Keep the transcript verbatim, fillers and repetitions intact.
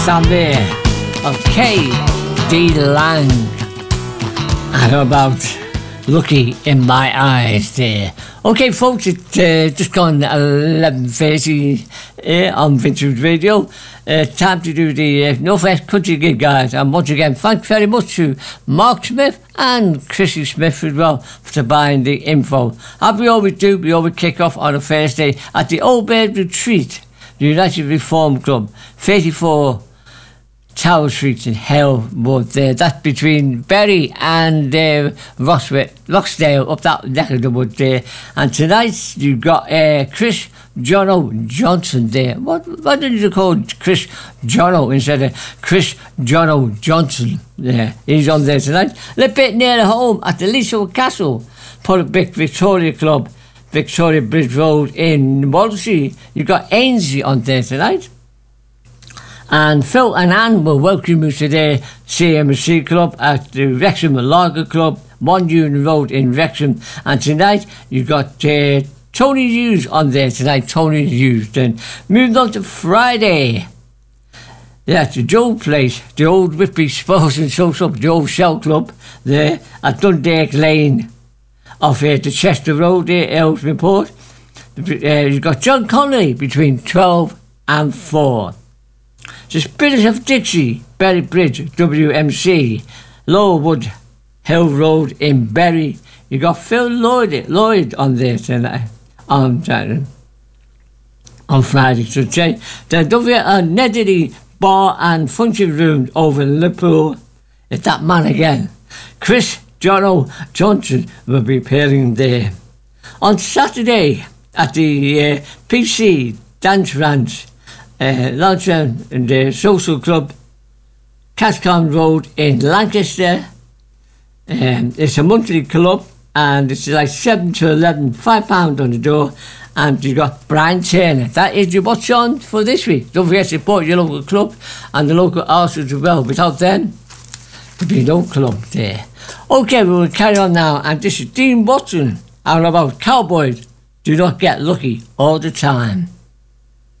Down there of K D Lang and about Lucky in My Eyes there. Okay folks, it's uh, just gone eleven thirty uh, on Vintage Radio. Uh, time to do the uh, Northwest Country gig, guys, and once again thanks very much to Mark Smith and Chrissy Smith as well for buying the info. As we always do, we always kick off on a Thursday at the Old Bird Retreat, the United Reform Club, thirty-four Tower Street in Hellwood there. That's between Bury and uh, Rosswick, Roxdale, up that neck of the wood there. And tonight you've got uh, Chris Jono Johnson there. What what did you call Chris Jono instead of Chris Jono Johnson there? He's on there tonight. A little bit nearer home at the Leesville Castle, Public Victoria Club, Victoria Bridge Road in Wallasey. You've got Ainsley on there tonight. And Phil and Anne will welcome you to their C M C Club at the Wrexham Lager Club, One Union Road in Wrexham. And tonight you've got uh, Tony Hughes on there tonight, Tony Hughes. Then moving on to Friday. That's the Joe Place, the old Whitby Sports and Social, the old Shell Club there at Dundalk Lane off here to Chester Road there, Aylesbury Port. Uh, you've got John Connolly between twelve and four. The Spirit of Dixie, Berry Bridge, W M C, Lowerwood Hill Road in Bury. You got Phil Lloyd, Lloyd on there tonight, on Saturday, on Friday. So then don't forget a Neddy Bar and Function Room over in Liverpool. It's that man again. Chris Jono Johnson will be appearing there. On Saturday at the uh, P C Dance Ranch, Uh, Lancashire in the Social Club, Cascon Road in Lancaster. Um, it's a monthly club and it's like seven to eleven, five pounds on the door. And you got Brian Turner. That is your what's on for this week. Don't forget to support your local club and the local artists as well. Without them, there'd be no club there. Okay, we will carry on now. And this is Dean Watson. And about cowboys do not get lucky all the time.